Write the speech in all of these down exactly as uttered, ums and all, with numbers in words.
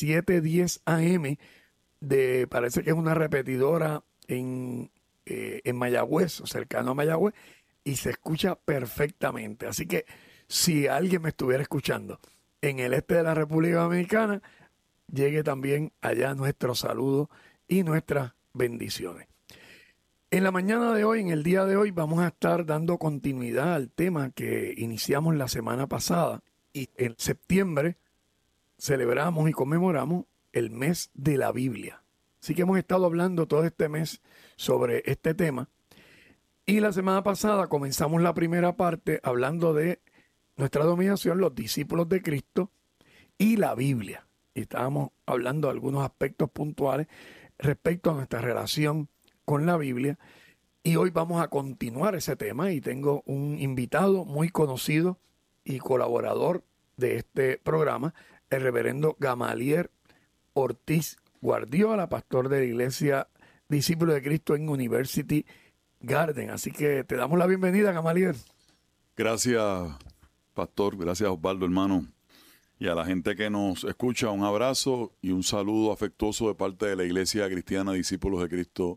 siete diez A M de, parece que es una repetidora en, eh, en Mayagüez, o cercano a Mayagüez, y se escucha perfectamente. Así que si alguien me estuviera escuchando en el este de la República Dominicana, llegue también allá nuestro saludo y nuestras bendiciones. En la mañana de hoy, en el día de hoy, vamos a estar dando continuidad al tema que iniciamos la semana pasada. Y en septiembre celebramos y conmemoramos el mes de la Biblia. Así que hemos estado hablando todo este mes sobre este tema. Y la semana pasada comenzamos la primera parte hablando de nuestra dominación, los discípulos de Cristo y la Biblia. Y estábamos hablando de algunos aspectos puntuales respecto a nuestra relación con la Biblia. Y hoy vamos a continuar ese tema y tengo un invitado muy conocido y colaborador de este programa, el reverendo Gamaliel Ortiz Guardiola, pastor de la iglesia Discípulos de Cristo en University Garden. Así que te damos la bienvenida, Gamaliel. Gracias, pastor. Gracias, Osvaldo, hermano. Y a la gente que nos escucha, un abrazo y un saludo afectuoso de parte de la Iglesia Cristiana Discípulos de Cristo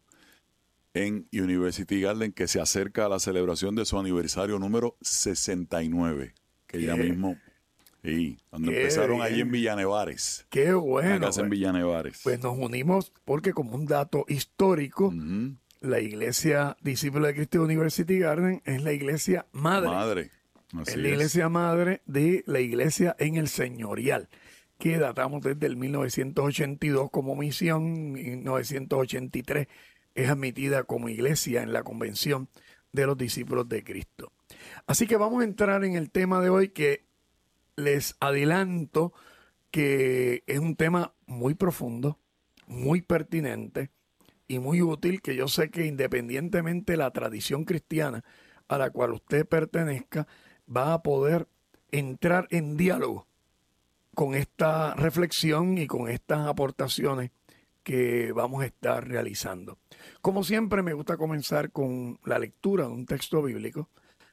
en University Garden, que se acerca a la celebración de su aniversario número sesenta y nueve, que ya mismo, sí, cuando Qué empezaron bien. allí en Villanevares. Qué bueno. Una casa en Pues, Villanevares. pues nos unimos porque, como un dato histórico, Ujú. la iglesia Discípulos de Cristo University Garden es la iglesia madre. Madre. Así es la iglesia madre de la iglesia en el señorial, que datamos desde el mil novecientos ochenta y dos como misión, mil novecientos ochenta y tres es admitida como iglesia en la convención de los discípulos de Cristo. Así que vamos a entrar en el tema de hoy, que les adelanto que es un tema muy profundo, muy pertinente y muy útil, que yo sé que independientemente de la tradición cristiana a la cual usted pertenezca, va a poder entrar en diálogo con esta reflexión y con estas aportaciones que vamos a estar realizando. Como siempre, me gusta comenzar con la lectura de un texto bíblico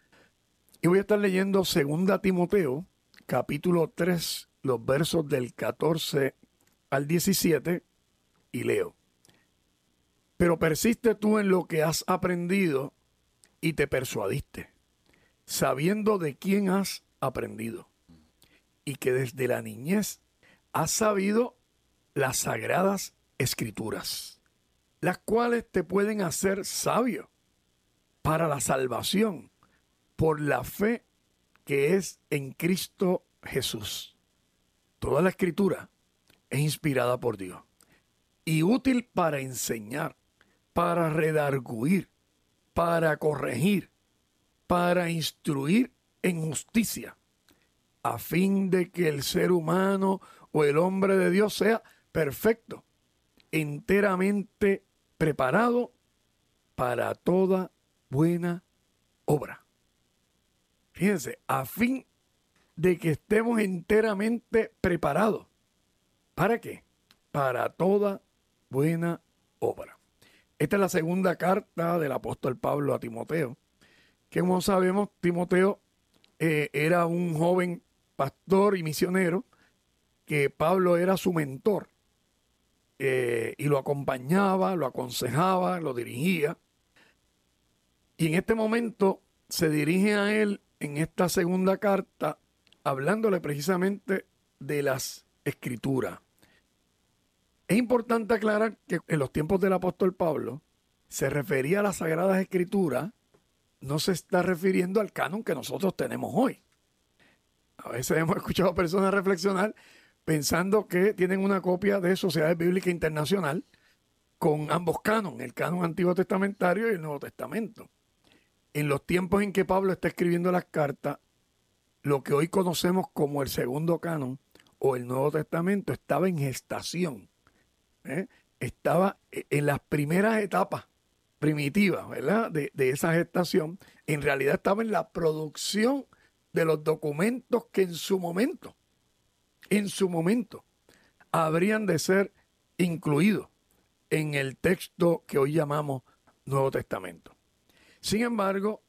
y voy a estar leyendo segunda Timoteo, capítulo tres, los versos del catorce al diecisiete, y leo: Pero persiste tú en lo que has aprendido y te persuadiste, sabiendo de quién has aprendido, y que desde la niñez has sabido las sagradas escrituras, las cuales te pueden hacer sabio para la salvación por la fe que es en Cristo Jesús. Toda la escritura es inspirada por Dios y útil para enseñar, para redarguir, para corregir, para instruir en justicia, a fin de que el ser humano o el hombre de Dios sea perfecto, enteramente preparado para toda buena obra. Fíjense, a fin de que estemos enteramente preparados. ¿Para qué? Para toda buena obra. Esta es la segunda carta del apóstol Pablo a Timoteo, que, como sabemos, Timoteo eh, era un joven pastor y misionero, que Pablo era su mentor, eh, y lo acompañaba, lo aconsejaba, lo dirigía. Y en este momento se dirige a él en esta segunda carta, hablándole precisamente de las escrituras. Es importante aclarar que en los tiempos del apóstol Pablo se refería a las sagradas escrituras, no se está refiriendo al canon que nosotros tenemos hoy. A veces hemos escuchado personas reflexionar pensando que tienen una copia de Sociedad Bíblica Internacional con ambos canon, el canon Antiguo Testamentario y el Nuevo Testamento. En los tiempos en que Pablo está escribiendo las cartas, lo que hoy conocemos como el segundo canon o el Nuevo Testamento estaba en gestación. ¿eh? Estaba en las primeras etapas primitivas, ¿verdad? De, de esa gestación. En realidad estaba en la producción de los documentos que en su momento, en su momento, habrían de ser incluidos en el texto que hoy llamamos Nuevo Testamento. Sin embargo,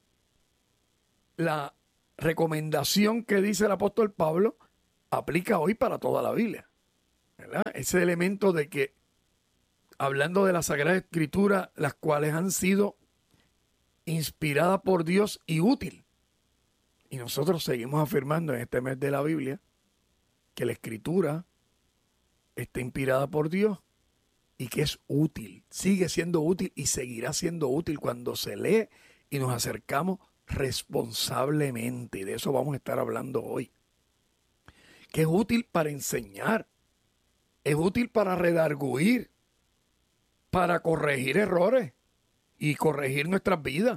la recomendación que dice el apóstol Pablo aplica hoy para toda la Biblia, ¿verdad? ese elemento de que, hablando de la Sagrada Escritura, las cuales han sido inspiradas por Dios y útil. Y nosotros seguimos afirmando en este mes de la Biblia que la Escritura está inspirada por Dios y que es útil, sigue siendo útil y seguirá siendo útil cuando se lee y nos acercamos responsablemente. Y de eso vamos a estar hablando hoy. Que es útil para enseñar, es útil para redarguir, para corregir errores y corregir nuestras vidas.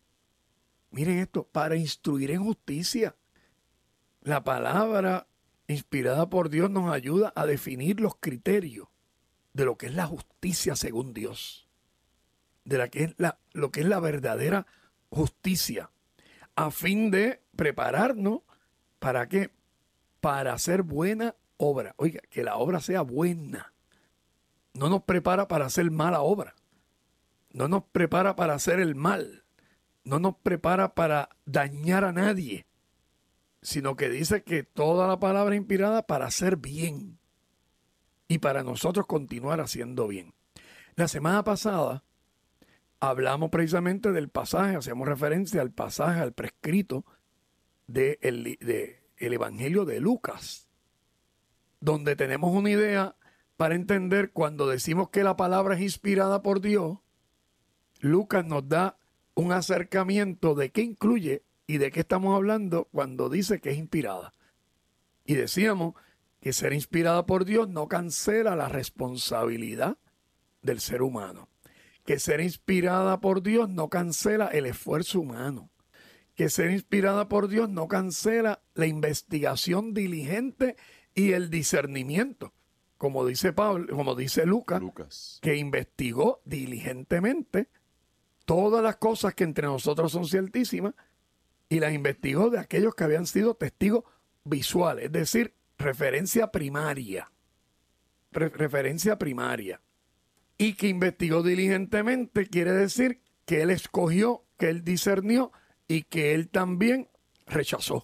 Miren esto, para instruir en justicia. La palabra inspirada por Dios nos ayuda a definir los criterios de lo que es la justicia según Dios, de la que es la, lo que es la verdadera justicia, a fin de prepararnos para qué, para hacer buena obra. Oiga, que la obra sea buena. No nos prepara para hacer mala obra. No nos prepara para hacer el mal. No nos prepara para dañar a nadie, sino que dice que toda la palabra es inspirada para hacer bien y para nosotros continuar haciendo bien. La semana pasada hablamos precisamente del pasaje, hacíamos referencia al pasaje, al prescrito del de de el Evangelio de Lucas, donde tenemos una idea para entender cuando decimos que la palabra es inspirada por Dios. Lucas nos da un acercamiento de qué incluye y de qué estamos hablando cuando dice que es inspirada. Y decíamos que ser inspirada por Dios no cancela la responsabilidad del ser humano. Que ser inspirada por Dios no cancela el esfuerzo humano. Que ser inspirada por Dios no cancela la investigación diligente y el discernimiento. Como dice Pablo, como dice Lucas, Lucas, que investigó diligentemente todas las cosas que entre nosotros son ciertísimas y las investigó de aquellos que habían sido testigos visuales, es decir, referencia primaria, Re- referencia primaria. Y que investigó diligentemente quiere decir que él escogió, que él discernió y que él también rechazó.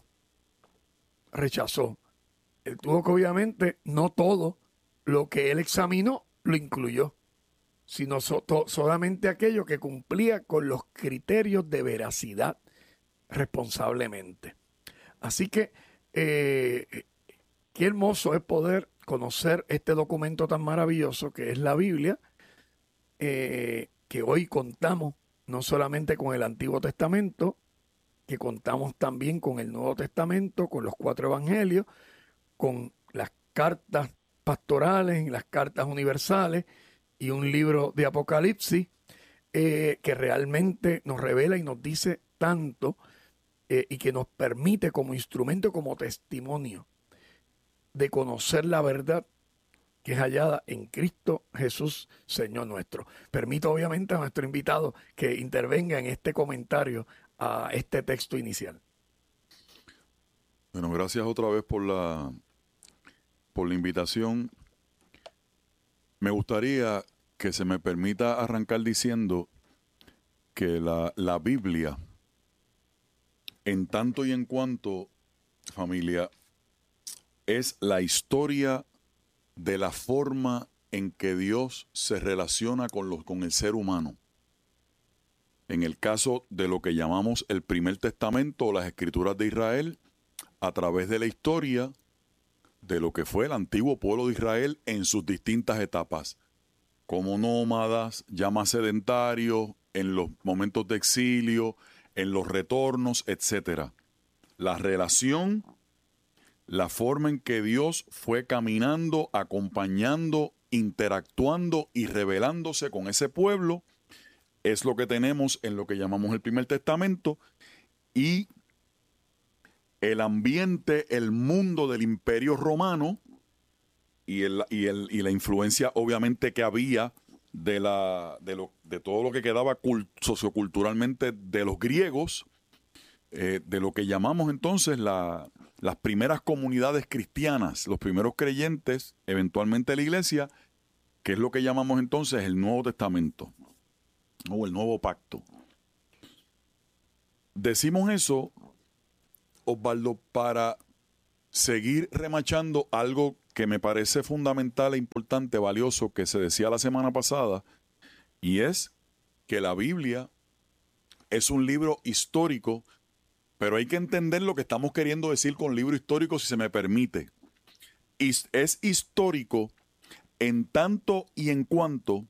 Rechazó. Él tuvo que obviamente no todo lo que él examinó lo incluyó, sino so, to, solamente aquello que cumplía con los criterios de veracidad responsablemente. Así que eh, qué hermoso es poder conocer este documento tan maravilloso que es la Biblia, eh, que hoy contamos no solamente con el Antiguo Testamento, que contamos también con el Nuevo Testamento, con los cuatro evangelios, con las cartas pastorales, las cartas universales y un libro de Apocalipsis eh, que realmente nos revela y nos dice tanto eh, y que nos permite como instrumento, como testimonio de conocer la verdad que es hallada en Cristo Jesús, Señor nuestro. Permito obviamente a nuestro invitado que intervenga en este comentario a este texto inicial. Bueno, gracias otra vez por la, por la invitación. Me gustaría que se me permita arrancar diciendo que la, la Biblia, en tanto y en cuanto, familia, es la historia de la forma en que Dios se relaciona con, los, con el ser humano. En el caso de lo que llamamos el Primer Testamento o las Escrituras de Israel, a través de la historia de lo que fue el antiguo pueblo de Israel en sus distintas etapas, como nómadas, ya más sedentarios, en los momentos de exilio, en los retornos, etcétera. La relación, la forma en que Dios fue caminando, acompañando, interactuando y revelándose con ese pueblo, es lo que tenemos en lo que llamamos el Primer Testamento, y el ambiente, el mundo del Imperio Romano y, el, y, el, y la influencia obviamente que había de, la, de, lo, de todo lo que quedaba cult, socioculturalmente de los griegos, eh, de lo que llamamos entonces la, las primeras comunidades cristianas, los primeros creyentes, eventualmente la iglesia, que es lo que llamamos entonces el Nuevo Testamento o el Nuevo Pacto. Decimos eso, Osvaldo, para seguir remachando algo que me parece fundamental e importante, valioso, que se decía la semana pasada, y es que la Biblia es un libro histórico, pero hay que entender lo que estamos queriendo decir con libro histórico, si se me permite. Es histórico en tanto y en cuanto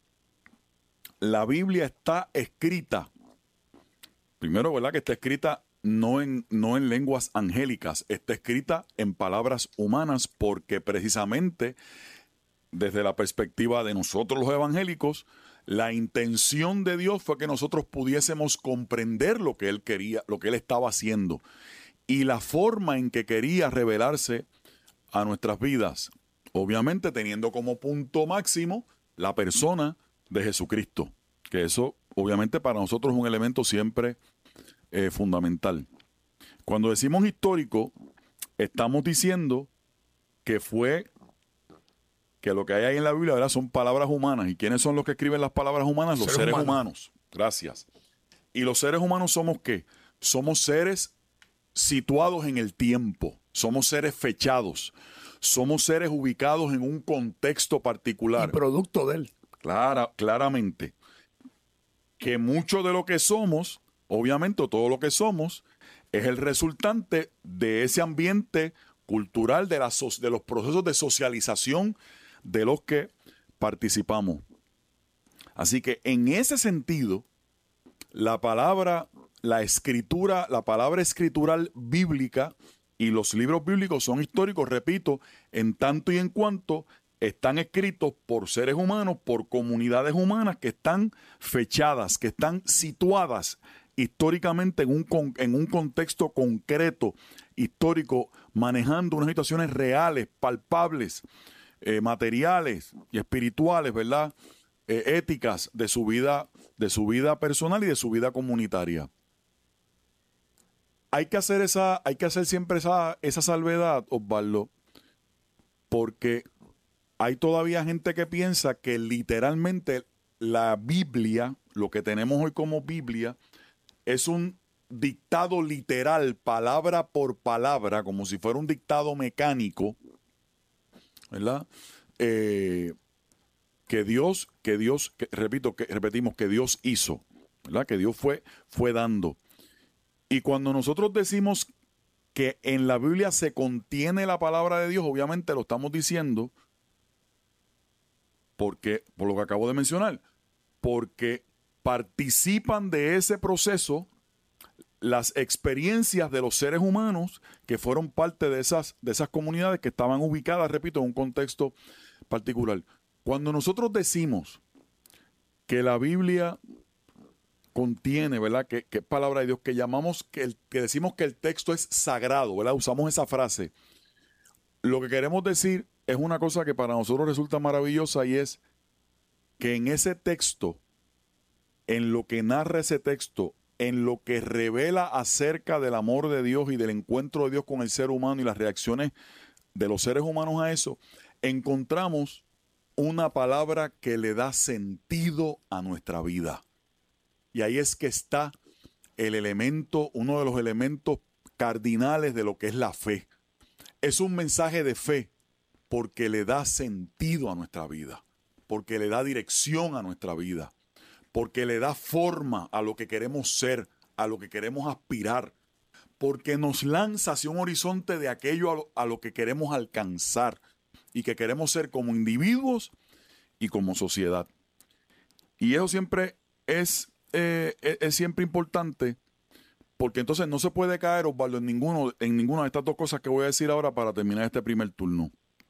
la Biblia está escrita, primero, ¿verdad? Que está escrita no en, no en lenguas angélicas, está escrita en palabras humanas, porque precisamente desde la perspectiva de nosotros los evangélicos, la intención de Dios fue que nosotros pudiésemos comprender lo que Él quería, lo que Él estaba haciendo, y la forma en que quería revelarse a nuestras vidas, obviamente teniendo como punto máximo la persona de Jesucristo, que eso obviamente para nosotros es un elemento siempre eh, fundamental. Cuando decimos histórico, estamos diciendo que fue, que lo que hay ahí en la Biblia, ¿verdad?, son palabras humanas. ¿Y quiénes son los que escriben las palabras humanas? Los seres, seres humanos. humanos. Gracias. ¿Y los seres humanos somos qué? Somos seres situados en el tiempo, somos seres fechados, somos seres ubicados en un contexto particular. Y producto de él. Clara, claramente. Que mucho de lo que somos, obviamente todo lo que somos, es el resultante de ese ambiente cultural, de, la so de los procesos de socialización de los que participamos. Así que en ese sentido, la palabra, la escritura, la palabra escritural bíblica y los libros bíblicos son históricos, repito, en tanto y en cuanto están escritos por seres humanos, por comunidades humanas que están fechadas, que están situadas históricamente en un, en un contexto concreto, histórico, manejando unas situaciones reales, palpables, eh, materiales y espirituales, ¿verdad? Eh, éticas de su vida, de su vida personal y de su vida comunitaria. Hay que hacer esa, hay que hacer siempre esa, esa salvedad, Osvaldo, porque hay todavía gente que piensa que literalmente la Biblia, lo que tenemos hoy como Biblia, es un dictado literal, palabra por palabra, como si fuera un dictado mecánico, ¿verdad? Eh, que Dios, que Dios, que, repito, que repetimos, que Dios hizo, ¿verdad? Que Dios fue, fue dando. Y cuando nosotros decimos que en la Biblia se contiene la palabra de Dios, obviamente lo estamos diciendo porque, por lo que acabo de mencionar, porque participan de ese proceso las experiencias de los seres humanos que fueron parte de esas, de esas comunidades que estaban ubicadas, repito, en un contexto particular. Cuando nosotros decimos que la Biblia contiene, ¿verdad?, que, que es palabra de Dios, que llamamos, que, el, que decimos que el texto es sagrado, ¿verdad?, usamos esa frase. Lo que queremos decir es una cosa que para nosotros resulta maravillosa, y es que en ese texto, en lo que narra ese texto, en lo que revela acerca del amor de Dios y del encuentro de Dios con el ser humano y las reacciones de los seres humanos a eso, encontramos una palabra que le da sentido a nuestra vida. Y ahí es que está el elemento, uno de los elementos cardinales de lo que es la fe. Es un mensaje de fe porque le da sentido a nuestra vida, porque le da dirección a nuestra vida, porque le da forma a lo que queremos ser, a lo que queremos aspirar, porque nos lanza hacia un horizonte de aquello a lo, a lo que queremos alcanzar y que queremos ser como individuos y como sociedad. Y eso siempre es, eh, es, es siempre importante, porque entonces no se puede caer, Osvaldo, en, ninguno, en ninguna de estas dos cosas que voy a decir ahora para terminar este primer turno.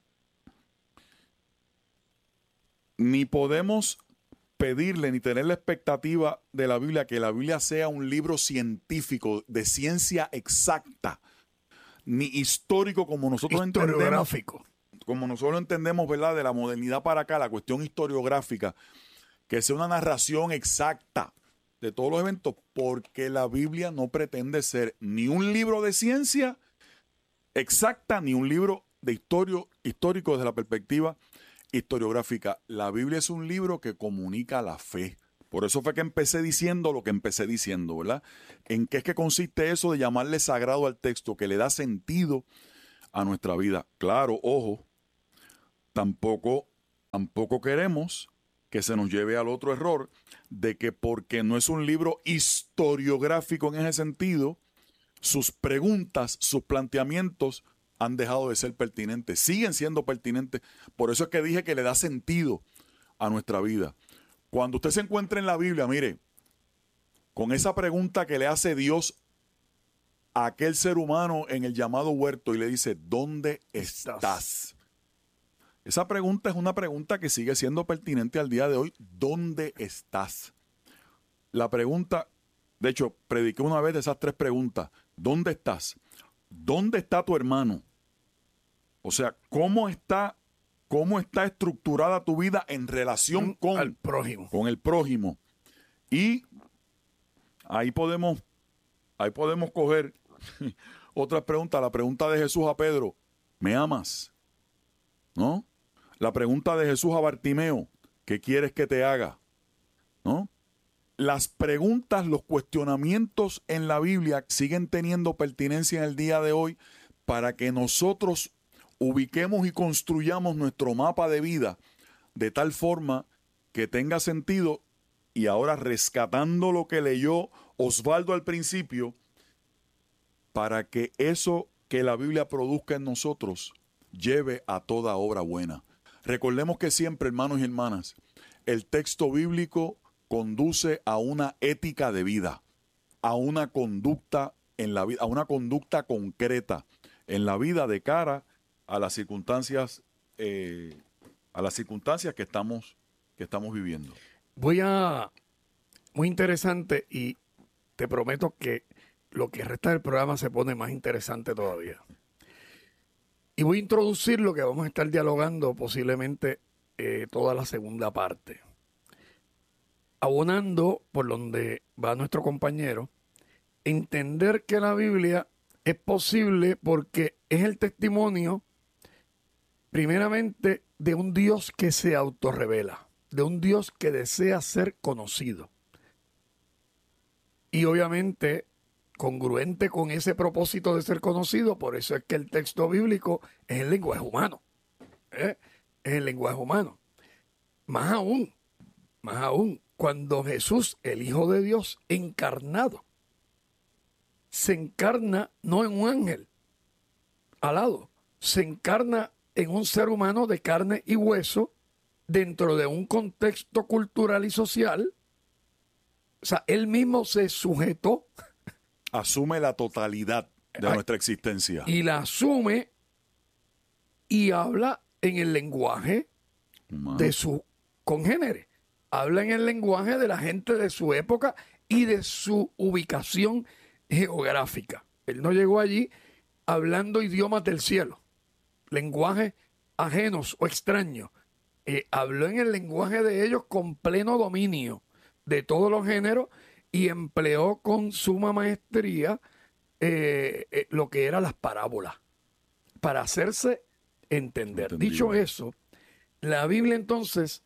Ni podemos pedirle ni tener la expectativa de la Biblia que la Biblia sea un libro científico de ciencia exacta, ni histórico como nosotros entendemos, como nosotros entendemos, ¿verdad?, de la modernidad para acá, la cuestión historiográfica, que sea una narración exacta de todos los eventos, porque la Biblia no pretende ser ni un libro de ciencia exacta, ni un libro de historio, histórico desde la perspectiva historiográfica. La Biblia es un libro que comunica la fe. Por eso fue que empecé diciendo lo que empecé diciendo, ¿verdad? ¿En qué es que consiste eso de llamarle sagrado al texto? Que le da sentido a nuestra vida. Claro, ojo, tampoco, tampoco queremos que se nos lleve al otro error de que porque no es un libro historiográfico en ese sentido, sus preguntas, sus planteamientos han dejado de ser pertinentes, siguen siendo pertinentes. Por eso es que dije que le da sentido a nuestra vida. Cuando usted se encuentra en la Biblia, mire, con esa pregunta que le hace Dios a aquel ser humano en el llamado huerto y le dice, ¿dónde estás? estás? Esa pregunta es una pregunta que sigue siendo pertinente al día de hoy. ¿Dónde estás? La pregunta, de hecho, prediqué una vez de esas tres preguntas. ¿Dónde estás? ¿Dónde está tu hermano? O sea, ¿cómo está, cómo está estructurada tu vida en relación con el prójimo? Con el prójimo. Y ahí podemos, ahí podemos coger otras preguntas. La pregunta de Jesús a Pedro, ¿me amas? ¿No? La pregunta de Jesús a Bartimeo, ¿qué quieres que te haga? ¿No? Las preguntas, los cuestionamientos en la Biblia siguen teniendo pertinencia en el día de hoy para que nosotros ubiquemos y construyamos nuestro mapa de vida de tal forma que tenga sentido. Y ahora, rescatando lo que leyó Osvaldo al principio, para que eso que la Biblia produzca en nosotros lleve a toda obra buena. Recordemos que siempre, hermanos y hermanas, el texto bíblico conduce a una ética de vida, a una conducta en la vida, a una conducta concreta en la vida de cara a las circunstancias, eh, a las circunstancias que estamos, que estamos viviendo. Voy a, muy interesante, y te prometo que lo que resta del programa se pone más interesante todavía. Y voy a introducir lo que vamos a estar dialogando posiblemente eh, toda la segunda parte. Abonando por donde va nuestro compañero, entender que la Biblia es posible porque es el testimonio, primeramente, de un Dios que se autorrevela, de un Dios que desea ser conocido. Y obviamente, congruente con ese propósito de ser conocido, por eso es que el texto bíblico es el lenguaje humano. ¿eh? Es el lenguaje humano. Más aún, más aún, cuando Jesús, el Hijo de Dios encarnado, se encarna no en un ángel alado, se encarna en un ser humano de carne y hueso dentro de un contexto cultural y social. O sea, él mismo se sujetó. Asume la totalidad de nuestra existencia. Y la asume y habla en el lenguaje humano de su congénere. Habla en el lenguaje de la gente de su época y de su ubicación geográfica. Él no llegó allí hablando idiomas del cielo, lenguajes ajenos o extraños. Eh, habló en el lenguaje de ellos con pleno dominio de todos los géneros y empleó con suma maestría eh, eh, lo que eran las parábolas para hacerse entender. Entendido. Dicho eso, la Biblia entonces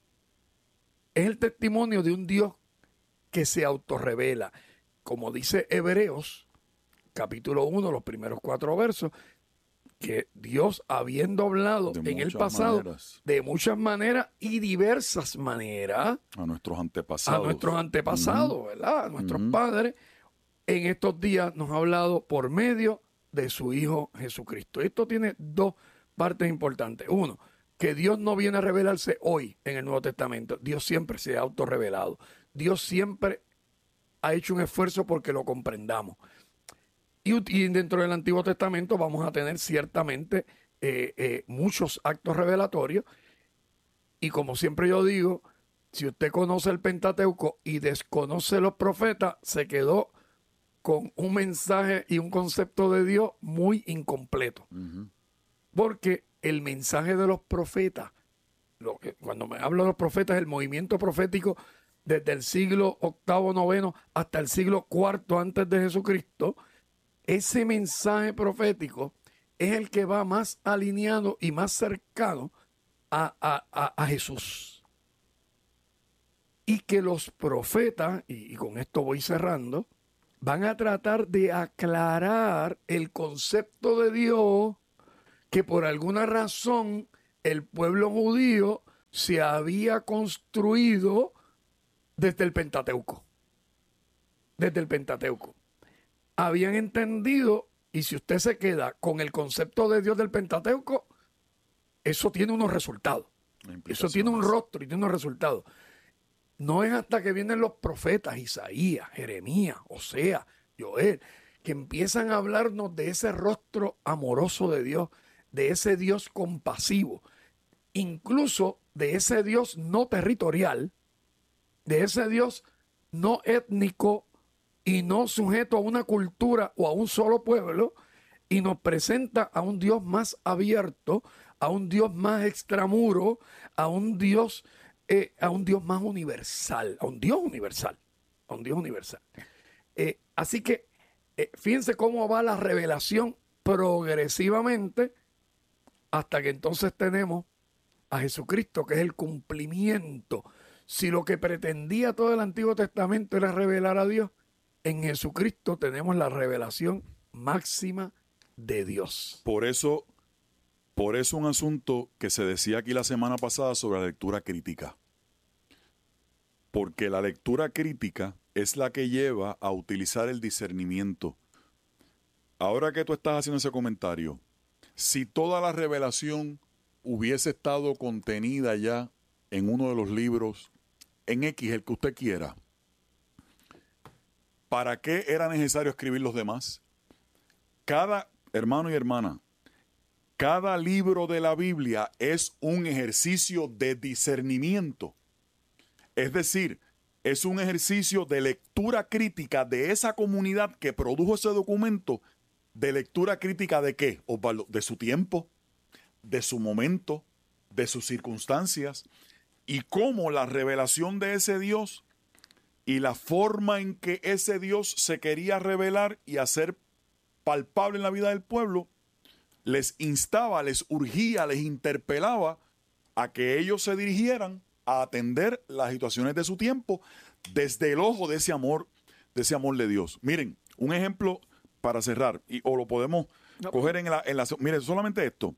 es el testimonio de un Dios que se autorrevela. Como dice Hebreos, capítulo uno, los primeros cuatro versos, que Dios, habiendo hablado de en el pasado maneras. de muchas maneras y diversas maneras a nuestros antepasados, a nuestros antepasados, uh-huh. ¿verdad? A nuestros uh-huh. padres, en estos días nos ha hablado por medio de su Hijo Jesucristo. Esto tiene dos partes importantes. Uno, que Dios no viene a revelarse hoy en el Nuevo Testamento. Dios siempre se ha autorrevelado. Dios siempre ha hecho un esfuerzo porque lo comprendamos. Y, y dentro del Antiguo Testamento vamos a tener ciertamente eh, eh, muchos actos revelatorios. Y como siempre yo digo, si usted conoce el Pentateuco y desconoce los profetas, se quedó con un mensaje y un concepto de Dios muy incompleto. Uh-huh. Porque el mensaje de los profetas, lo que, cuando me hablo de los profetas, el movimiento profético desde el siglo octavo, noveno hasta el siglo cuarto antes de Jesucristo, ese mensaje profético es el que va más alineado y más cercano a, a, a, a Jesús. Y que los profetas, y, y con esto voy cerrando, van a tratar de aclarar el concepto de Dios que por alguna razón el pueblo judío se había construido desde el Pentateuco. Desde el Pentateuco. Habían entendido, y si usted se queda con el concepto de Dios del Pentateuco, eso tiene unos resultados. Eso tiene un rostro y tiene unos resultados. No es hasta que vienen los profetas, Isaías, Jeremías, Oseas, Joel, que empiezan a hablarnos de ese rostro amoroso de Dios, de ese Dios compasivo, incluso de ese Dios no territorial, de ese Dios no étnico y no sujeto a una cultura o a un solo pueblo, y nos presenta a un Dios más abierto, a un Dios más extramuro, a un Dios, eh, a un Dios más universal, a un Dios universal, a un Dios universal. Eh, así que eh, fíjense cómo va la revelación progresivamente hasta que entonces tenemos a Jesucristo, que es el cumplimiento. Si lo que pretendía todo el Antiguo Testamento era revelar a Dios, en Jesucristo tenemos la revelación máxima de Dios. Por eso, por eso un asunto que se decía aquí la semana pasada sobre la lectura crítica. Porque la lectura crítica es la que lleva a utilizar el discernimiento. Ahora que tú estás haciendo ese comentario, si toda la revelación hubiese estado contenida ya en uno de los libros, en X, el que usted quiera, ¿para qué era necesario escribir los demás? Cada hermano y hermana, cada libro de la Biblia es un ejercicio de discernimiento. Es decir, es un ejercicio de lectura crítica de esa comunidad que produjo ese documento. ¿De lectura crítica de qué, Osvaldo? De su tiempo, de su momento, de sus circunstancias, y cómo la revelación de ese Dios y la forma en que ese Dios se quería revelar y hacer palpable en la vida del pueblo, les instaba, les urgía, les interpelaba a que ellos se dirigieran a atender las situaciones de su tiempo desde el ojo de ese amor, de ese amor de Dios. Miren, un ejemplo para cerrar, y, o lo podemos no. coger en la, en la... Miren, solamente esto.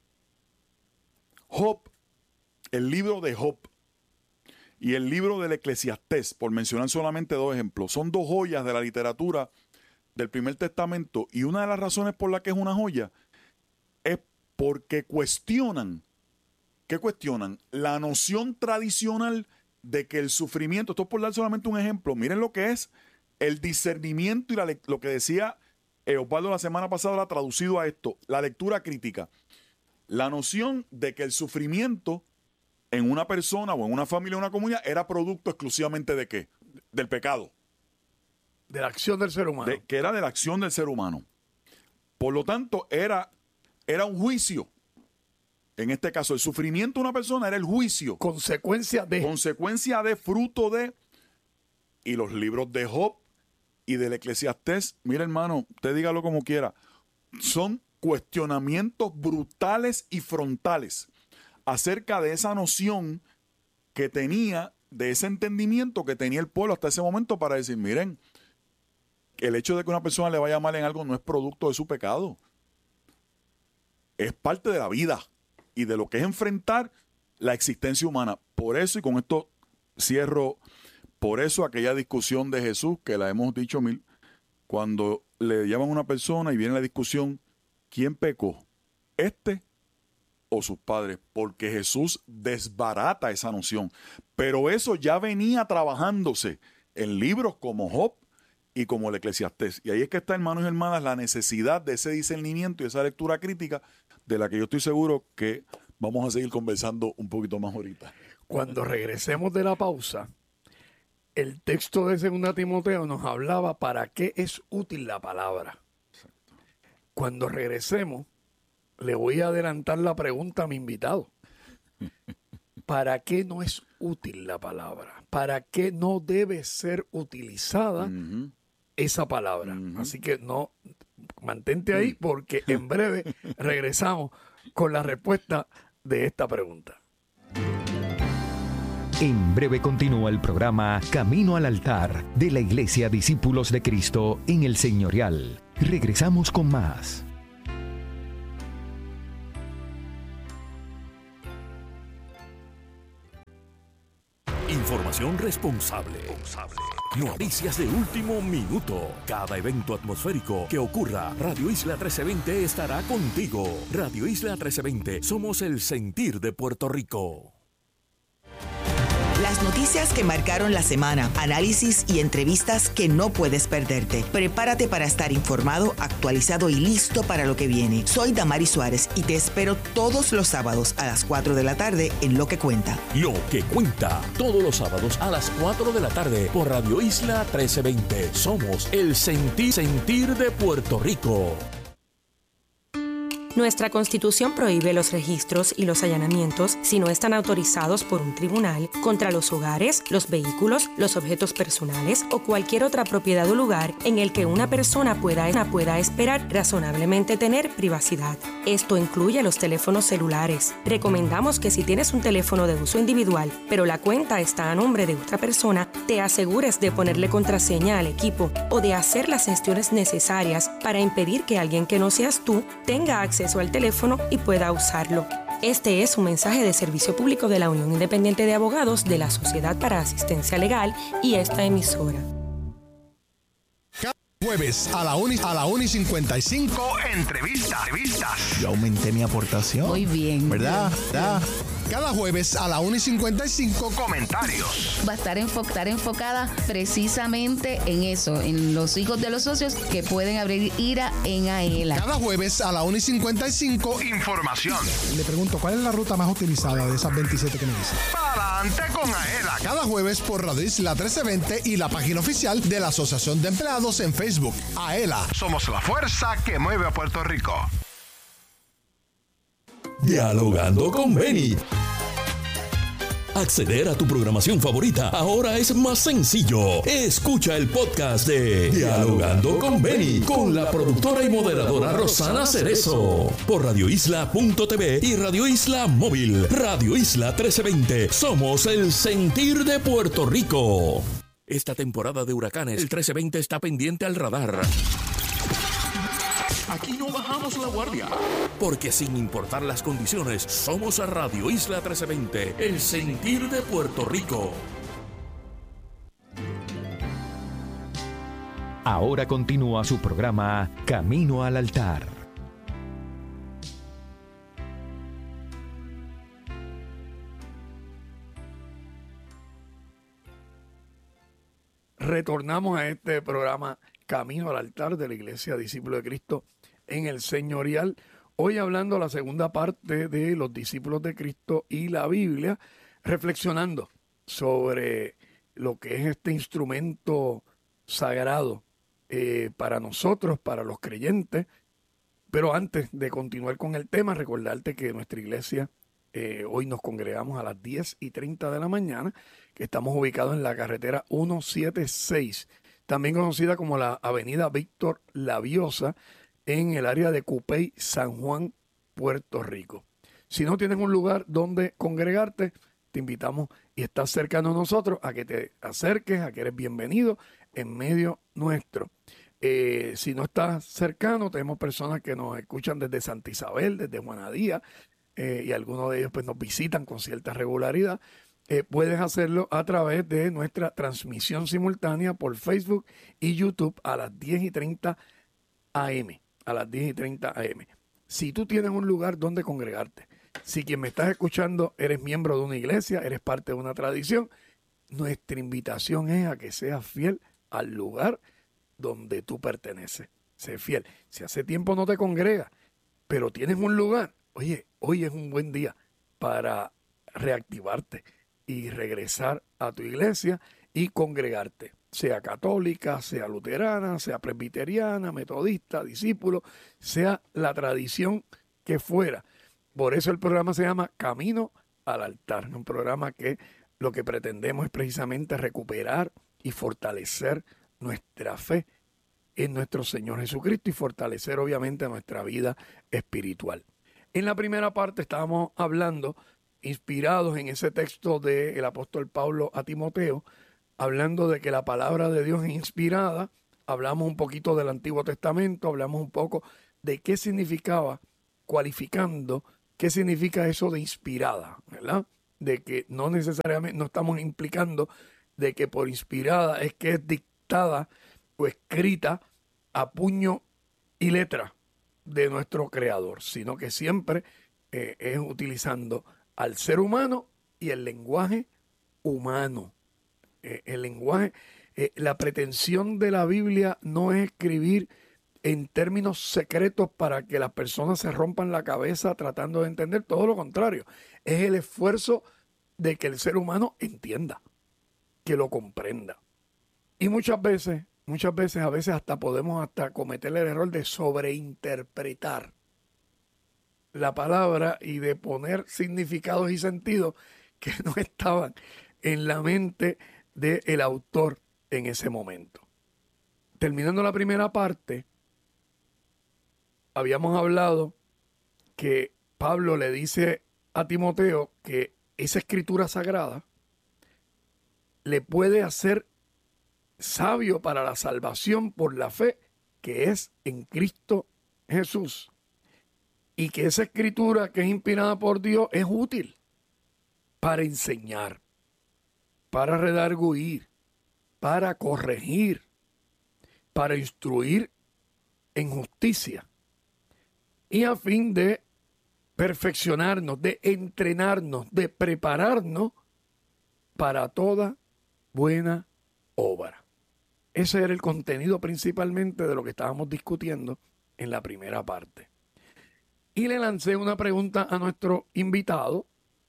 Job, el libro de Job y el libro del Eclesiastés, por mencionar solamente dos ejemplos, son dos joyas de la literatura del Primer Testamento, y una de las razones por la que es una joya es porque cuestionan, ¿qué cuestionan? La noción tradicional de que el sufrimiento, esto es por dar solamente un ejemplo, miren lo que es el discernimiento y la, lo que decía eh, Osvaldo la semana pasada, la traducido a esto, la lectura crítica. La noción de que el sufrimiento en una persona o en una familia o una comunidad era producto exclusivamente de qué? Del pecado. De la acción del ser humano. De, que era de la acción del ser humano. Por lo tanto, era, era un juicio. En este caso, el sufrimiento de una persona era el juicio. Consecuencia de. Consecuencia de, fruto de. Y los libros de Job y del Eclesiastés, mira hermano, usted dígalo como quiera, son cuestionamientos brutales y frontales acerca de esa noción que tenía, de ese entendimiento que tenía el pueblo hasta ese momento para decir, miren, el hecho de que una persona le vaya mal en algo no es producto de su pecado. Es parte de la vida y de lo que es enfrentar la existencia humana. Por eso, y con esto cierro, por eso aquella discusión de Jesús, que la hemos dicho mil, cuando le llaman a una persona y viene la discusión, ¿quién pecó? ¿Este o sus padres? Porque Jesús desbarata esa noción. Pero eso ya venía trabajándose en libros como Job y como el Eclesiastés. Y ahí es que está, hermanos y hermanas, la necesidad de ese discernimiento y esa lectura crítica, de la que yo estoy seguro que vamos a seguir conversando un poquito más ahorita. Cuando regresemos de la pausa, el texto de segunda Timoteo nos hablaba para qué es útil la palabra. Exacto. Cuando regresemos, le voy a adelantar la pregunta a mi invitado. ¿Para qué no es útil la palabra? ¿Para qué no debe ser utilizada uh-huh. esa palabra? Uh-huh. Así que no, mantente ahí porque en breve regresamos con la respuesta de esta pregunta. En breve continúa el programa Camino al Altar de la Iglesia Discípulos de Cristo en el Señorial. Regresamos con más. Información responsable. Noticias de último minuto. Cada evento atmosférico que ocurra, Radio Isla trece veinte estará contigo. Radio Isla trece veinte, somos el sentir de Puerto Rico. Las noticias que marcaron la semana, análisis y entrevistas que no puedes perderte. Prepárate para estar informado, actualizado y listo para lo que viene. Soy Damari Suárez y te espero todos los sábados a las cuatro de la tarde en Lo que Cuenta. Lo que Cuenta, todos los sábados a las cuatro de la tarde por Radio Isla trece veinte. Somos el sentir, sentir de Puerto Rico. Nuestra Constitución prohíbe los registros y los allanamientos si no están autorizados por un tribunal contra los hogares, los vehículos, los objetos personales o cualquier otra propiedad o lugar en el que una persona pueda, pueda esperar razonablemente tener privacidad. Esto incluye los teléfonos celulares. Recomendamos que si tienes un teléfono de uso individual, pero la cuenta está a nombre de otra persona, te asegures de ponerle contraseña al equipo o de hacer las gestiones necesarias para impedir que alguien que no seas tú tenga acceso al teléfono y pueda usarlo. Este es un mensaje de servicio público de la Unión Independiente de Abogados de la Sociedad para Asistencia Legal y esta emisora. Cada jueves a la una a la una y cincuenta y cinco, entrevistas. Entrevistas. Yo aumenté mi aportación. Muy bien. ¿Verdad? ¿Verdad? Cada jueves a la una y cincuenta y cinco, comentarios. Va a estar, enfo- estar enfocada precisamente en eso, en los hijos de los socios que pueden abrir ira en AELA. Cada jueves a la una y cincuenta y cinco, información. Le pregunto, ¿cuál es la ruta más utilizada de esas veintisiete que me dicen? Para adelante con AELA. Cada jueves por Radio Isla trece veinte y la página oficial de la Asociación de Empleados en Facebook. AELA, somos la fuerza que mueve a Puerto Rico. Dialogando con Beni. Acceder a tu programación favorita ahora es más sencillo. Escucha el podcast de Dialogando con Beni con la productora y moderadora Rosana Cerezo por radio isla punto t v y Radio Isla Móvil. Radio Isla trece veinte. Somos el sentir de Puerto Rico. Esta temporada de huracanes, el trece veinte está pendiente al radar. Aquí no bajamos la guardia, porque sin importar las condiciones, somos a Radio Isla trece veinte, el sentir de Puerto Rico. Ahora continúa su programa Camino al Altar. Retornamos a este programa Camino al Altar de la Iglesia Discípulos de Cristo en el Señorial. Hoy hablando la segunda parte de los discípulos de Cristo y la Biblia, reflexionando sobre lo que es este instrumento sagrado eh, para nosotros, para los creyentes. Pero antes de continuar con el tema, recordarte que nuestra iglesia, eh, hoy nos congregamos a las diez y treinta de la mañana, que estamos ubicados en la carretera ciento setenta y seis, también conocida como la avenida Víctor Laviosa, en el área de Cupey, San Juan, Puerto Rico. Si no tienes un lugar donde congregarte, te invitamos y estás cercano a nosotros a que te acerques, a que eres bienvenido en medio nuestro. Eh, si no estás cercano, tenemos personas que nos escuchan desde Santa Isabel, desde Juanadía, eh, y algunos de ellos pues, nos visitan con cierta regularidad. Eh, puedes hacerlo a través de nuestra transmisión simultánea por Facebook y YouTube a las diez y treinta a eme. A las diez y treinta a eme. Si tú tienes un lugar donde congregarte, si quien me estás escuchando eres miembro de una iglesia, eres parte de una tradición, nuestra invitación es a que seas fiel al lugar donde tú perteneces. Sé fiel. Si hace tiempo no te congregas, pero tienes un lugar, oye, hoy es un buen día para reactivarte y regresar a tu iglesia y congregarte. Sea católica, sea luterana, sea presbiteriana, metodista, discípulo, sea la tradición que fuera. Por eso el programa se llama Camino al Altar, un programa que lo que pretendemos es precisamente recuperar y fortalecer nuestra fe en nuestro Señor Jesucristo y fortalecer obviamente nuestra vida espiritual. En la primera parte estábamos hablando, inspirados en ese texto del apóstol Pablo a Timoteo, hablando de que la palabra de Dios es inspirada. Hablamos un poquito del Antiguo Testamento, hablamos un poco de qué significaba, cualificando, qué significa eso de inspirada, ¿verdad? de que no necesariamente, no estamos implicando de que por inspirada es que es dictada o escrita a puño y letra de nuestro Creador, sino que siempre eh, es utilizando al ser humano y el lenguaje humano. Eh, el lenguaje, eh, la pretensión de la Biblia no es escribir en términos secretos para que las personas se rompan la cabeza tratando de entender, todo lo contrario, es el esfuerzo de que el ser humano entienda, que lo comprenda. Y muchas veces, muchas veces, a veces hasta podemos hasta cometer el error de sobreinterpretar la palabra y de poner significados y sentidos que no estaban en la mente del autor en ese momento. Terminando la primera parte, habíamos hablado que Pablo le dice a Timoteo que esa escritura sagrada le puede hacer sabio para la salvación por la fe que es en Cristo Jesús. Y que esa escritura que es inspirada por Dios es útil para enseñar, para redarguir, para corregir, para instruir en justicia y a fin de perfeccionarnos, de entrenarnos, de prepararnos para toda buena obra. Ese era el contenido principalmente de lo que estábamos discutiendo en la primera parte. Y le lancé una pregunta a nuestro invitado,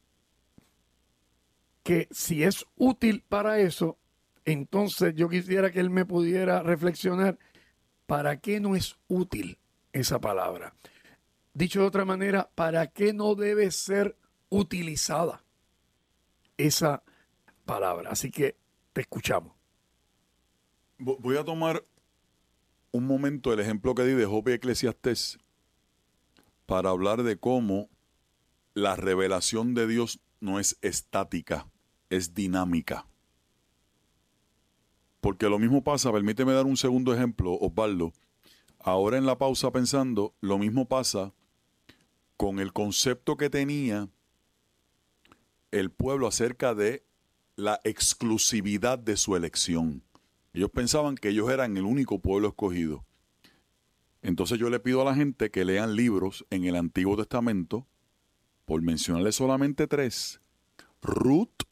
que si es útil para eso, entonces yo quisiera que él me pudiera reflexionar para qué no es útil esa palabra. Dicho de otra manera, ¿para qué no debe ser utilizada esa palabra? Así que te escuchamos. Voy a tomar un momento el ejemplo que di de Job y Eclesiastés para hablar de cómo la revelación de Dios no es estática, es dinámica. Porque lo mismo pasa, permíteme dar un segundo ejemplo, Osvaldo. Ahora en la pausa pensando, lo mismo pasa con el concepto que tenía el pueblo acerca de la exclusividad de su elección. Ellos pensaban que ellos eran el único pueblo escogido. Entonces yo le pido a la gente que lean libros en el Antiguo Testamento, por mencionarles solamente tres: Ruth,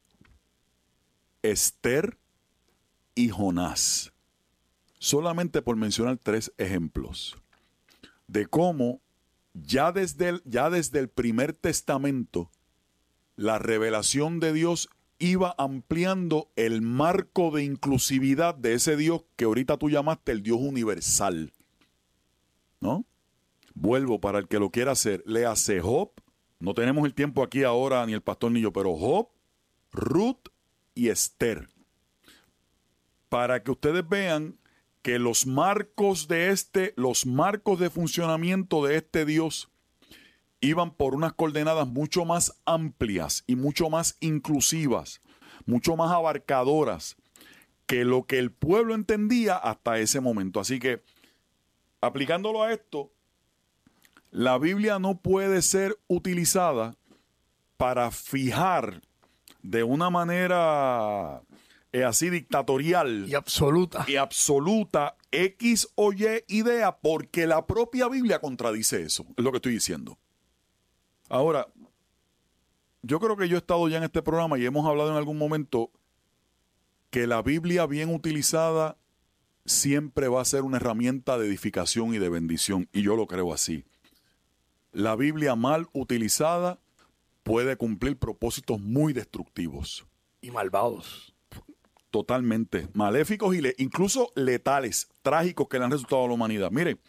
Esther y Jonás. Solamente por mencionar tres ejemplos de cómo ya desde el, ya desde el primer testamento la revelación de Dios iba ampliando el marco de inclusividad de ese Dios que ahorita tú llamaste el Dios universal, ¿no? Vuelvo para el que lo quiera hacer. Léase Job. No tenemos el tiempo aquí ahora, ni el pastor ni yo, pero Job, Ruth y Esther. Para que ustedes vean que los marcos de este, los marcos de funcionamiento de este Dios iban por unas coordenadas mucho más amplias y mucho más inclusivas, mucho más abarcadoras que lo que el pueblo entendía hasta ese momento. Así que, aplicándolo a esto, la Biblia no puede ser utilizada para fijar de una manera eh, así dictatorial y absoluta y absoluta X o Y idea, porque la propia Biblia contradice eso, es lo que estoy diciendo. Ahora, yo creo que yo he estado ya en este programa y hemos hablado en algún momento que la Biblia bien utilizada siempre va a ser una herramienta de edificación y de bendición, y yo lo creo así. La Biblia mal utilizada puede cumplir propósitos muy destructivos. Y malvados. Totalmente. Maléficos y le, incluso letales, trágicos que le han resultado a la humanidad. Miren,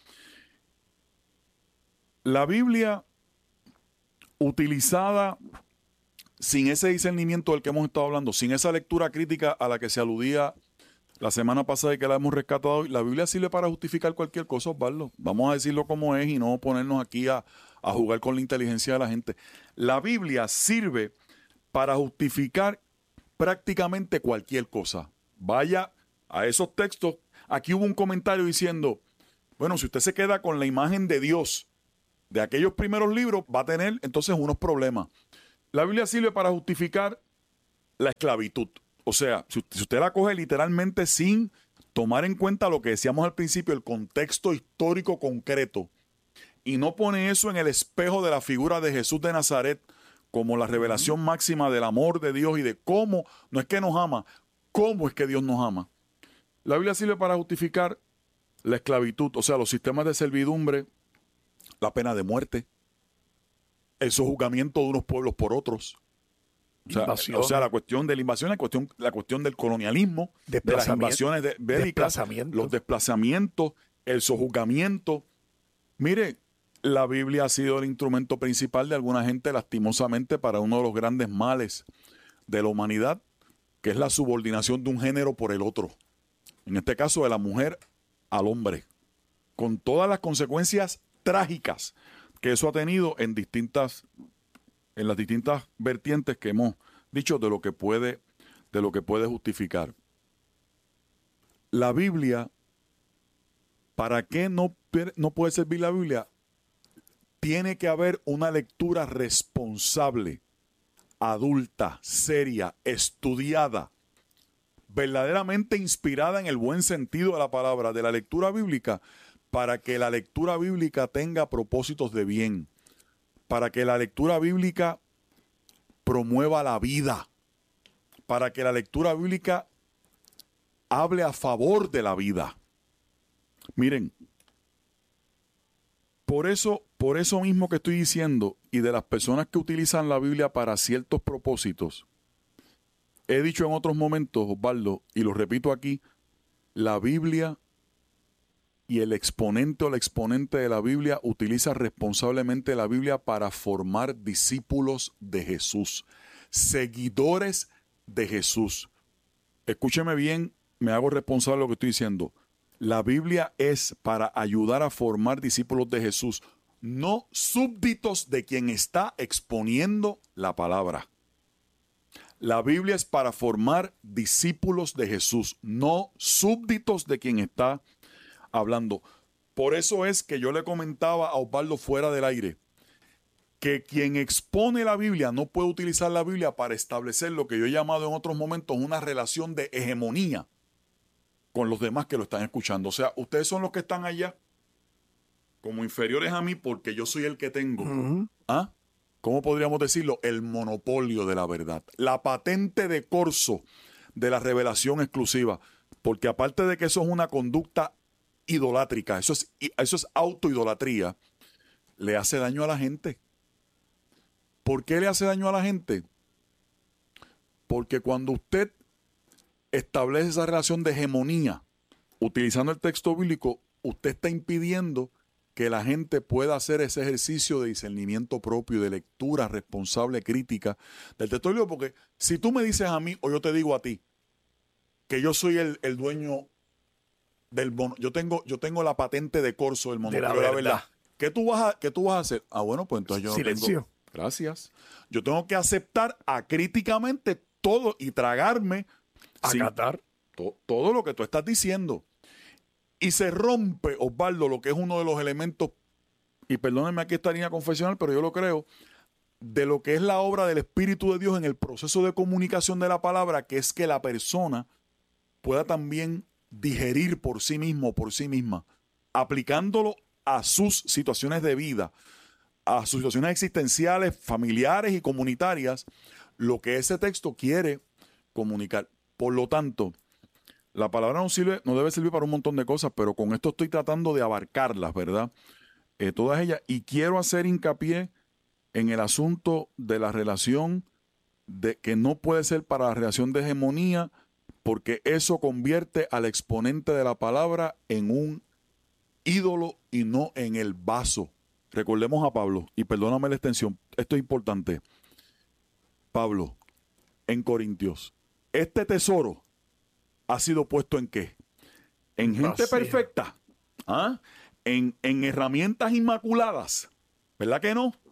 la Biblia utilizada sin ese discernimiento del que hemos estado hablando, sin esa lectura crítica a la que se aludía la semana pasada y que la hemos rescatado hoy, la Biblia sirve para justificar cualquier cosa, Osvaldo. Vamos a decirlo como es y no ponernos aquí a, a jugar con la inteligencia de la gente. La Biblia sirve para justificar prácticamente cualquier cosa. Vaya a esos textos. Aquí hubo un comentario diciendo, bueno, si usted se queda con la imagen de Dios de aquellos primeros libros, va a tener entonces unos problemas. La Biblia sirve para justificar la esclavitud. O sea, si usted la coge literalmente sin tomar en cuenta lo que decíamos al principio, el contexto histórico concreto, y no pone eso en el espejo de la figura de Jesús de Nazaret como la revelación máxima del amor de Dios y de cómo, no es que nos ama, cómo es que Dios nos ama. La Biblia sirve para justificar la esclavitud, o sea, los sistemas de servidumbre, la pena de muerte, el sojuzgamiento de unos pueblos por otros. O sea, o sea, la cuestión de la invasión, la cuestión, la cuestión del colonialismo, de las invasiones de, bélicas, desplazamiento. los desplazamientos, el sojuzgamiento. Mire, la Biblia ha sido el instrumento principal de alguna gente, lastimosamente, para uno de los grandes males de la humanidad, que es la subordinación de un género por el otro. En este caso, de la mujer al hombre, con todas las consecuencias trágicas que eso ha tenido en distintas en las distintas vertientes que hemos dicho de lo que puede, de lo que puede justificar. La Biblia, ¿para qué no, no puede servir la Biblia? Tiene que haber una lectura responsable, adulta, seria, estudiada, verdaderamente inspirada en el buen sentido de la palabra, de la lectura bíblica, para que la lectura bíblica tenga propósitos de bien, para que la lectura bíblica promueva la vida, para que la lectura bíblica hable a favor de la vida. Miren, por eso, por eso mismo que estoy diciendo, y de las personas que utilizan la Biblia para ciertos propósitos, he dicho en otros momentos, Osvaldo, y lo repito aquí, la Biblia y el exponente o la exponente de la Biblia utiliza responsablemente la Biblia para formar discípulos de Jesús, seguidores de Jesús. Escúcheme bien, me hago responsable de lo que estoy diciendo. La Biblia es para ayudar a formar discípulos de Jesús, no súbditos de quien está exponiendo la palabra. La Biblia es para formar discípulos de Jesús, no súbditos de quien está hablando. Por eso es que yo le comentaba a Osvaldo fuera del aire que quien expone la Biblia no puede utilizar la Biblia para establecer lo que yo he llamado en otros momentos una relación de hegemonía con los demás que lo están escuchando. O sea, ustedes son los que están allá como inferiores a mí porque yo soy el que tengo. Uh-huh. ¿Ah? ¿Cómo podríamos decirlo? El monopolio de la verdad. La patente de corso de la revelación exclusiva. Porque aparte de que eso es una conducta idolátrica, eso es, eso es autoidolatría, le hace daño a la gente. ¿Por qué le hace daño a la gente? Porque cuando usted establece esa relación de hegemonía, utilizando el texto bíblico, usted está impidiendo que la gente pueda hacer ese ejercicio de discernimiento propio, de lectura responsable, crítica del texto bíblico. Porque si tú me dices a mí, o yo te digo a ti, que yo soy el, el dueño del mono, yo tengo, yo tengo la patente de corso del monopolio de la, la verdad. ¿Qué tú vas a, qué tú vas a hacer? Ah, bueno, pues entonces yo no Silencio. tengo. Gracias. Yo tengo que aceptar acríticamente todo y tragarme, acatar to, todo lo que tú estás diciendo. Y se rompe, Osvaldo, lo que es uno de los elementos, y perdónenme aquí esta línea confesional, pero yo lo creo, de lo que es la obra del Espíritu de Dios en el proceso de comunicación de la palabra, que es que la persona pueda también digerir por sí mismo, por sí misma, aplicándolo a sus situaciones de vida, a sus situaciones existenciales, familiares y comunitarias, lo que ese texto quiere comunicar. Por lo tanto, la palabra no sirve, no debe servir para un montón de cosas, pero con esto estoy tratando de abarcarlas, ¿verdad? Eh, todas ellas. Y quiero hacer hincapié en el asunto de la relación, de que no puede ser para la relación de hegemonía, porque eso convierte al exponente de la palabra en un ídolo y no en el vaso. Recordemos a Pablo, y perdóname la extensión, esto es importante. Pablo, en Corintios, este tesoro ha sido puesto ¿en qué? En gente Vacía. perfecta, ¿ah? en, en herramientas inmaculadas, ¿verdad que no?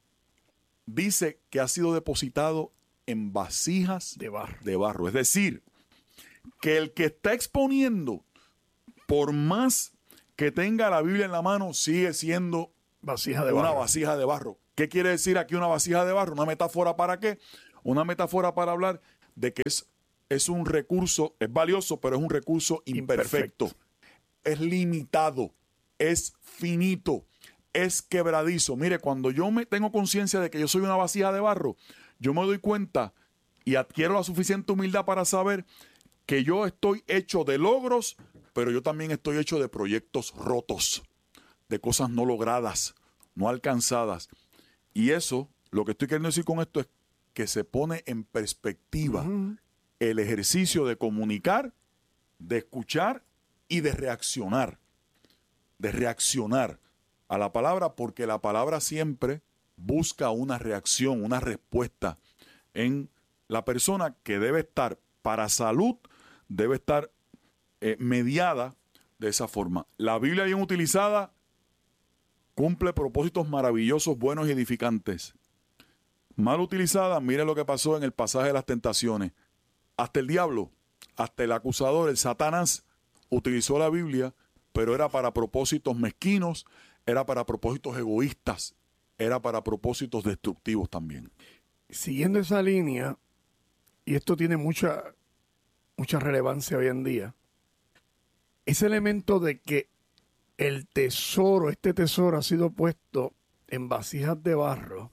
Dice que ha sido depositado en vasijas de barro. de barro. Es decir, que el que está exponiendo, por más que tenga la Biblia en la mano, sigue siendo vasija de una barro. vasija de barro. ¿Qué quiere decir aquí una vasija de barro? ¿Una metáfora para qué? Una metáfora para hablar de que es, es un recurso, es valioso, pero es un recurso imperfecto. imperfecto. Es limitado, es finito, es quebradizo. Mire, cuando yo me tengo conciencia de que yo soy una vasija de barro, yo me doy cuenta y adquiero la suficiente humildad para saber que yo estoy hecho de logros, pero yo también estoy hecho de proyectos rotos, de cosas no logradas, no alcanzadas. Y eso, lo que estoy queriendo decir con esto es que se pone en perspectiva uh-huh. el ejercicio de comunicar, de escuchar y de reaccionar. De reaccionar a la palabra, porque la palabra siempre busca una reacción, una respuesta en la persona, que debe estar para salud, debe estar eh, mediada de esa forma. La Biblia bien utilizada cumple propósitos maravillosos, buenos y edificantes. Mal utilizada, mire lo que pasó en el pasaje de las tentaciones. Hasta el diablo, hasta el acusador, el Satanás, utilizó la Biblia, pero era para propósitos mezquinos, era para propósitos egoístas, era para propósitos destructivos también. Siguiendo esa línea, y esto tiene mucha, mucha relevancia hoy en día, ese elemento de que el tesoro, este tesoro ha sido puesto en vasijas de barro,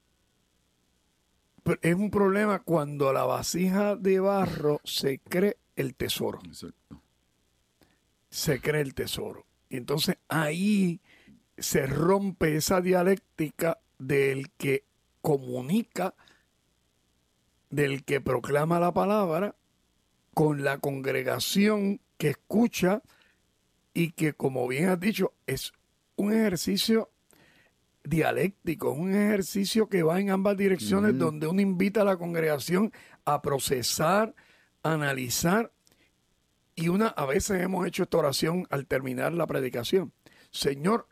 pero es un problema cuando la vasija de barro se cree el tesoro. Exacto. Se cree el tesoro. Y entonces ahí se rompe esa dialéctica del que comunica, del que proclama la palabra, con la congregación que escucha y que, como bien has dicho, es un ejercicio dialéctico, un ejercicio que va en ambas direcciones, uh-huh. donde uno invita a la congregación a procesar, a analizar, y una, a veces hemos hecho esta oración al terminar la predicación. Señor,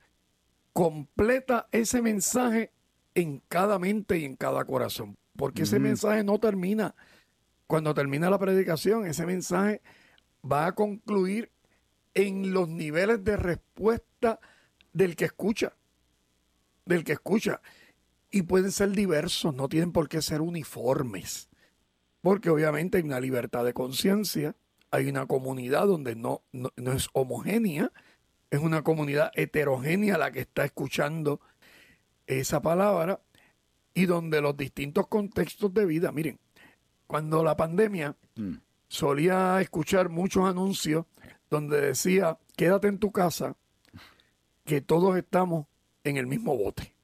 completa ese mensaje en cada mente y en cada corazón, porque uh-huh. ese mensaje no termina cuando termina la predicación. Ese mensaje va a concluir en los niveles de respuesta del que escucha, del que escucha, y pueden ser diversos, no tienen por qué ser uniformes, porque obviamente hay una libertad de conciencia, hay una comunidad donde no, no, no es homogénea, es una comunidad heterogénea la que está escuchando esa palabra, y donde los distintos contextos de vida, miren, cuando la pandemia mm. solía escuchar muchos anuncios donde decía, quédate en tu casa, que todos estamos en el mismo bote,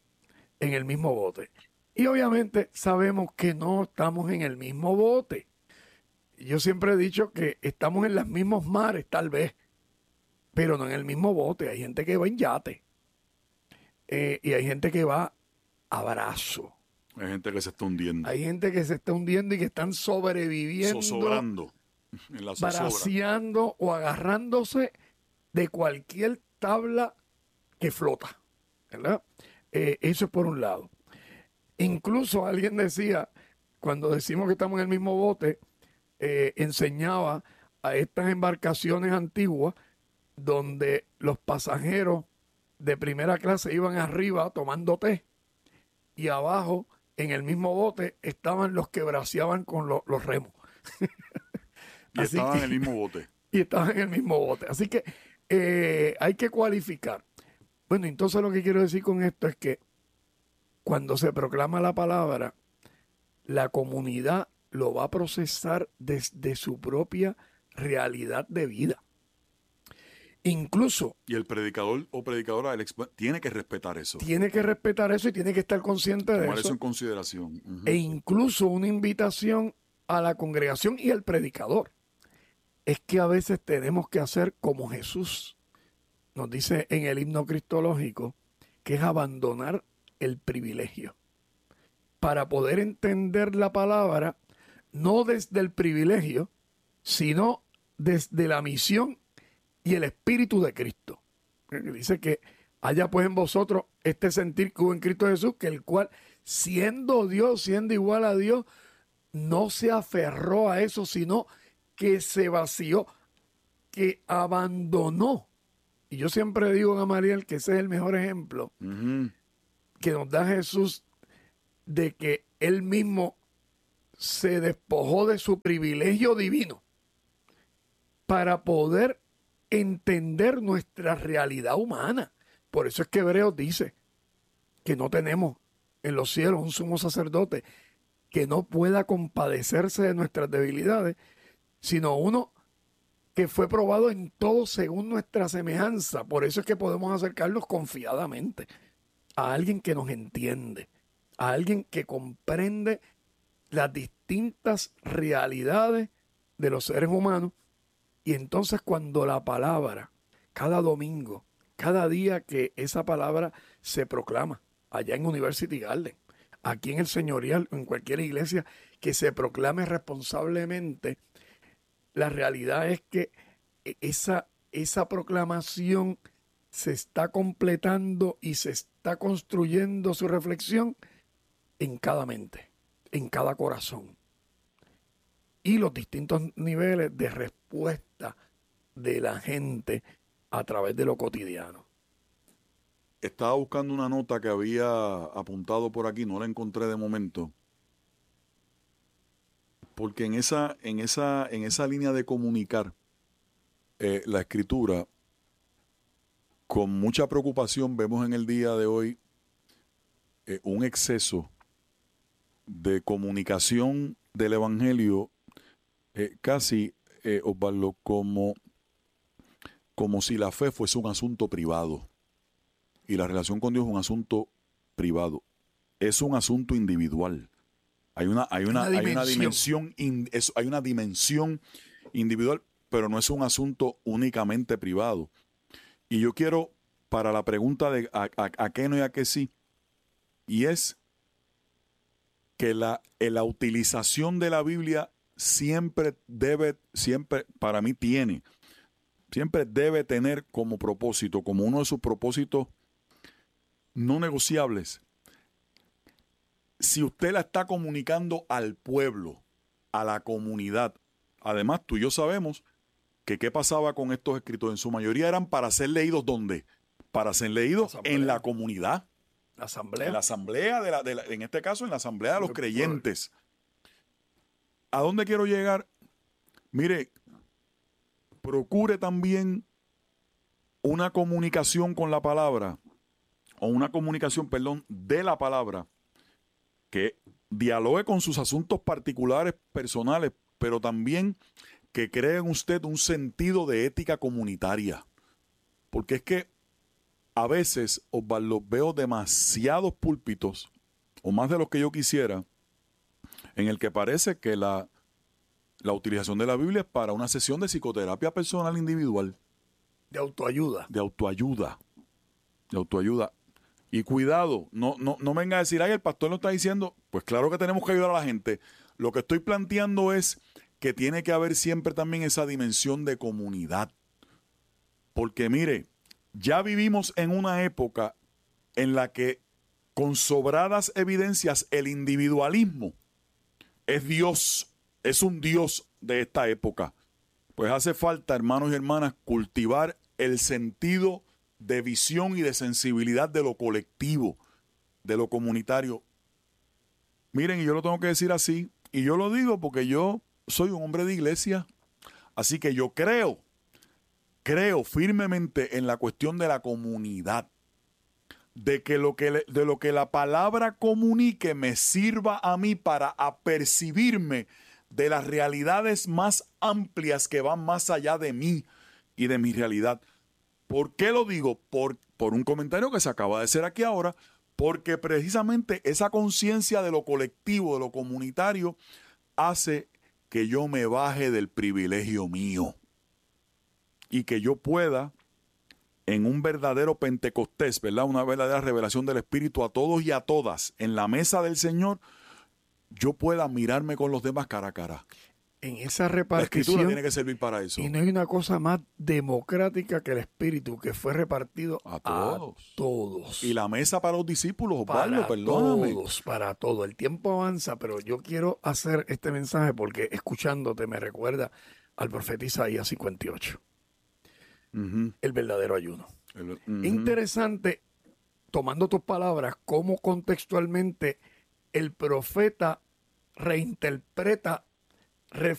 en el mismo bote. Y obviamente sabemos que no estamos en el mismo bote. Yo siempre he dicho que estamos en los mismos mares, tal vez, pero no en el mismo bote. Hay gente que va en yate eh, y hay gente que va a brazo. Hay gente que se está hundiendo. Hay gente que se está hundiendo y que están sobreviviendo. Zozobrando. En la zozobra. Braceando o agarrándose de cualquier tabla que flota, ¿verdad? Eh, eso es por un lado. Incluso alguien decía, cuando decimos que estamos en el mismo bote, eh, enseñaba a estas embarcaciones antiguas donde los pasajeros de primera clase iban arriba tomando té y abajo en el mismo bote estaban los que braceaban con lo, los remos. Y estaban en el mismo bote. Y estaban en el mismo bote. Así que eh, hay que cualificar. Bueno, entonces lo que quiero decir con esto es que cuando se proclama la palabra, la comunidad lo va a procesar desde su propia realidad de vida. Incluso... Y el predicador o predicadora tiene que respetar eso. Tiene que respetar eso y tiene que estar consciente de eso. Tomar eso en consideración. Uh-huh. E incluso una invitación a la congregación y al predicador. Es que a veces tenemos que hacer como Jesús nos dice en el himno cristológico, que es abandonar el privilegio para poder entender la palabra no desde el privilegio, sino desde la misión y el espíritu de Cristo. Dice que haya pues en vosotros este sentir que hubo en Cristo Jesús, que el cual, siendo Dios, siendo igual a Dios, no se aferró a eso, sino que se vació, que abandonó. Y yo siempre digo a Mariel que ese es el mejor ejemplo. Uh-huh. que nos da Jesús de que Él mismo se despojó de su privilegio divino para poder entender nuestra realidad humana. Por eso es que Hebreos dice que no tenemos en los cielos un sumo sacerdote que no pueda compadecerse de nuestras debilidades, sino uno que fue probado en todo según nuestra semejanza. Por eso es que podemos acercarnos confiadamente a alguien que nos entiende, a alguien que comprende las distintas realidades de los seres humanos. Y entonces cuando la palabra, cada domingo, cada día que esa palabra se proclama, allá en University Garden, aquí en el Señorial, en cualquier iglesia que se proclame responsablemente, la realidad es que esa, esa proclamación se está completando y se está construyendo su reflexión en cada mente, en cada corazón. Y los distintos niveles de respuesta de la gente a través de lo cotidiano. Estaba buscando una nota que había apuntado por aquí, no la encontré de momento. Porque en esa, en esa, en esa línea de comunicar eh, la escritura, con mucha preocupación vemos en el día de hoy eh, un exceso de comunicación del evangelio, eh, casi, eh, Osvaldo, como, como si la fe fuese un asunto privado y la relación con Dios es un asunto privado. Es un asunto individual. Hay una, hay una, una hay una dimensión, in, es, hay una dimensión individual, pero no es un asunto únicamente privado. Y yo quiero, para la pregunta de a, a, a qué no y a qué sí, y es que la, la utilización de la Biblia siempre debe, siempre, para mí tiene, siempre debe tener como propósito, como uno de sus propósitos no negociables, si usted la está comunicando al pueblo, a la comunidad. Además, tú y yo sabemos que qué pasaba con estos escritos. En su mayoría eran para ser leídos ¿dónde? Para ser leídos la en la comunidad. La asamblea. En la asamblea, de la, de la, en este caso, en la asamblea de los creyentes. ¿A dónde quiero llegar? Mire, procure también una comunicación con la palabra, o una comunicación, perdón, de la palabra, que dialogue con sus asuntos particulares, personales, pero también que cree en usted un sentido de ética comunitaria. Porque es que a veces, Osvaldo, veo demasiados púlpitos, o más de los que yo quisiera, en el que parece que la, la utilización de la Biblia es para una sesión de psicoterapia personal individual. De autoayuda. De autoayuda. De autoayuda. Y cuidado, no, no, no venga a decir, ay, el pastor lo está diciendo. Pues claro que tenemos que ayudar a la gente. Lo que estoy planteando es que tiene que haber siempre también esa dimensión de comunidad. Porque mire, ya vivimos en una época en la que con sobradas evidencias el individualismo es Dios, es un Dios de esta época. Pues hace falta, hermanos y hermanas, cultivar el sentido de visión y de sensibilidad de lo colectivo, de lo comunitario. Miren, y yo lo tengo que decir así, y yo lo digo porque yo soy un hombre de iglesia, así que yo creo, creo firmemente en la cuestión de la comunidad, de que lo que, le, de lo que la palabra comunique me sirva a mí para apercibirme de las realidades más amplias que van más allá de mí y de mi realidad. ¿Por qué lo digo? Por, por un comentario que se acaba de hacer aquí ahora, porque precisamente esa conciencia de lo colectivo, de lo comunitario, hace que yo me baje del privilegio mío y que yo pueda, en un verdadero Pentecostés, ¿verdad? Una verdadera revelación del Espíritu a todos y a todas, en la mesa del Señor, yo pueda mirarme con los demás cara a cara. En esa repartición, la escritura tiene que servir para eso. Y no hay una cosa más democrática que el Espíritu, que fue repartido a todos. A todos. Y la mesa para los discípulos, Osvaldo, perdóname. Para todos, para todo. El tiempo avanza, pero yo quiero hacer este mensaje porque escuchándote me recuerda al profeta Isaías cincuenta y ocho. Uh-huh. El verdadero ayuno. El, uh-huh. Interesante tomando tus palabras, cómo contextualmente el profeta reinterpreta